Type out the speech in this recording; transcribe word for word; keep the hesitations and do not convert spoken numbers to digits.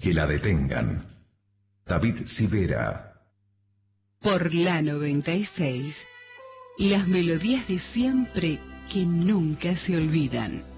que la detengan. David Sivera. Por la noventa y seis, las melodías de siempre que nunca se olvidan.